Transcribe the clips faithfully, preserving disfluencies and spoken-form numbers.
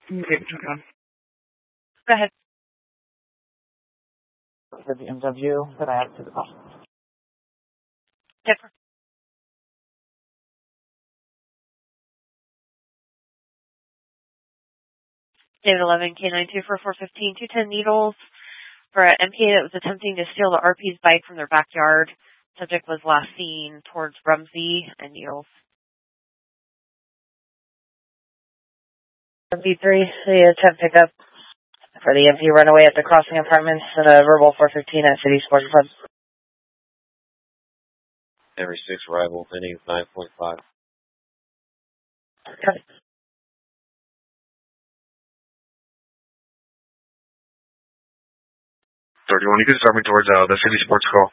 Okay, turn on. Go ahead. For the M W that I have to the bottom. Different. David eleven, K nine two four four fifteen, two ten needles for an M P A that was attempting to steal the R P's bike from their backyard. Subject was last seen towards Rumsey and needles. M P three, the attempt pickup for the M P runaway at the Crossing Apartments and a verbal four fifteen at City Sports Club. Every six arrival, innings nine point five. Okay. thirty-one, you can start me towards uh, the City Sports call.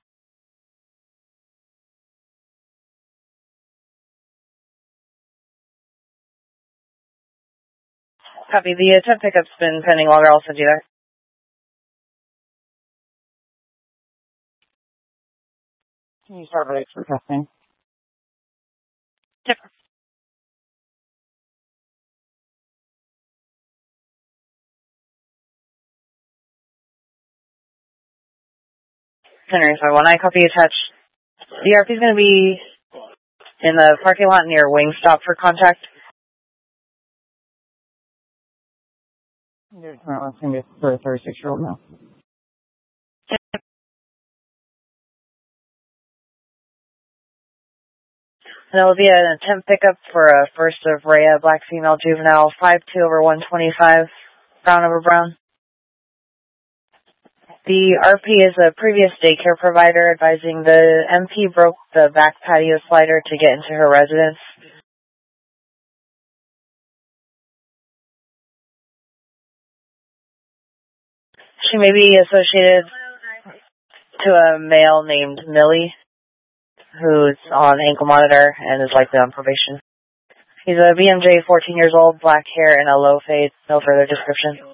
Copy. The attempt pickup's been pending longer. I'll send you there. Can you start with for testing? Different. Henry five one, I copy attached. The R P is going to be in the parking lot near Wingstop for contact. It's going to be for a thirty-six-year-old now. And it will be an attempt pickup for a first of Rhea, black female juvenile, five two over one twenty-five, brown over brown. The R P is a previous daycare provider advising the M P broke the back patio slider to get into her residence. She may be associated to a male named Millie, who's on ankle monitor and is likely on probation. He's a B M J, fourteen years old, black hair, and a low fade. No further description.